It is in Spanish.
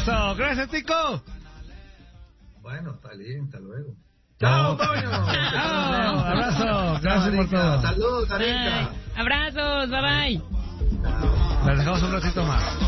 Eso, gracias, Tico. Bueno, está bien, hasta luego. Chao, Toño. Chao, abrazo, gracias por todo. Saludos, Arica. Abrazos, bye bye. Les dejamos un ratito más.